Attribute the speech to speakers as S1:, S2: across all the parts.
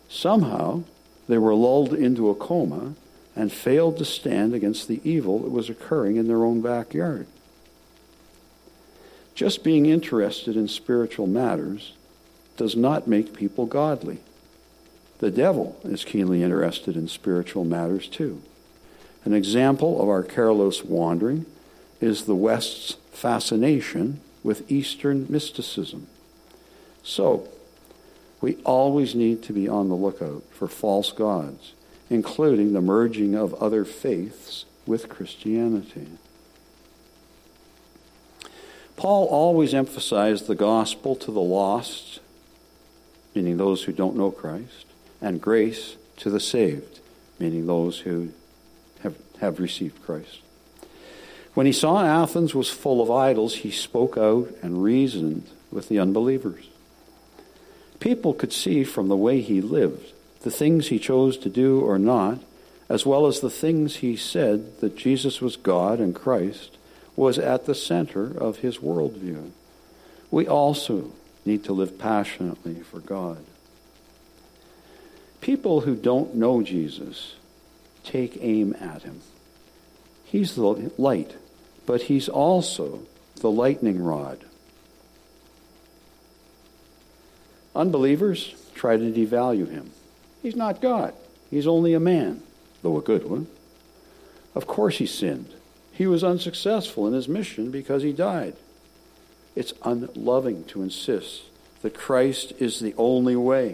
S1: Somehow, they were lulled into a coma and failed to stand against the evil that was occurring in their own backyard. Just being interested in spiritual matters does not make people godly. The devil is keenly interested in spiritual matters too. An example of our careless wandering is the West's fascination with Eastern mysticism. So, we always need to be on the lookout for false gods, including the merging of other faiths with Christianity. Paul always emphasized the gospel to the lost, meaning those who don't know Christ, and grace to the saved, meaning those who have received Christ. When he saw Athens was full of idols, he spoke out and reasoned with the unbelievers. People could see from the way he lived, the things he chose to do or not, as well as the things he said that Jesus was God and Christ was at the center of his worldview. We also need to live passionately for God. People who don't know Jesus take aim at him. He's the light, but he's also the lightning rod. Unbelievers try to devalue him. He's not God. He's only a man, though a good one. Of course he sinned. He was unsuccessful in his mission because he died. It's unloving to insist that Christ is the only way.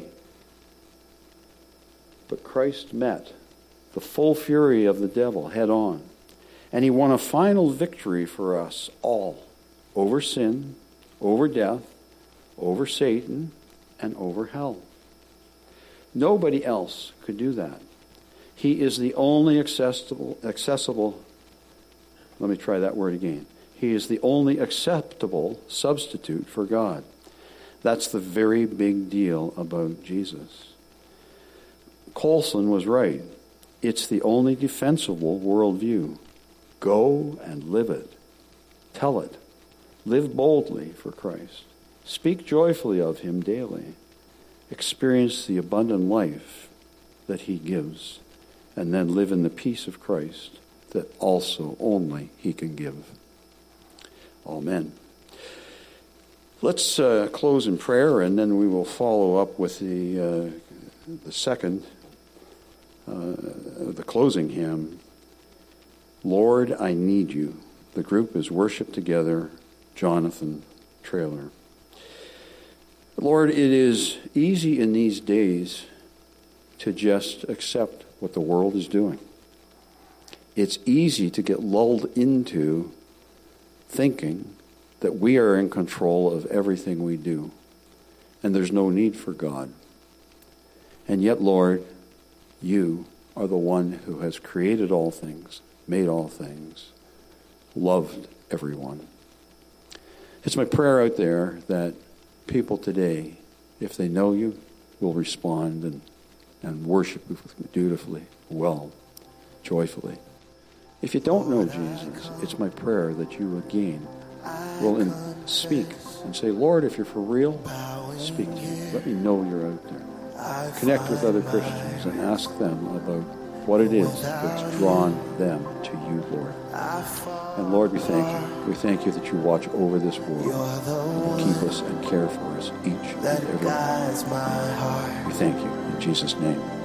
S1: But Christ met the full fury of the devil head on, and he won a final victory for us all over sin, over death, over Satan, and over hell. Nobody else could do that. He is the only accessible, let me try that word again. He is the only acceptable substitute for God. That's the very big deal about Jesus. Colson was right. It's the only defensible worldview. Go and live it. Tell it. Live boldly for Christ. Speak joyfully of him daily. Experience the abundant life that he gives, and then live in the peace of Christ that also only he can give. Amen. Let's close in prayer, and then we will follow up with the closing hymn, Lord, I Need You. The group is Worship Together, Jonathan Traylor. Lord, it is easy in these days to just accept what the world is doing. It's easy to get lulled into thinking that we are in control of everything we do, and there's no need for God. And yet, Lord, you are the one who has created all things, made all things, loved everyone. It's my prayer out there that people today, if they know you, will respond and worship you dutifully, well, joyfully. If you don't know Jesus, it's my prayer that you again will speak and say, Lord, if you're for real, speak to me. Let me know you're out there. Connect with other Christians and ask them about what it is that's drawn them to you, Lord. And Lord, we thank you. We thank you that you watch over this world and keep us and care for us each and every day. We thank you in Jesus' name.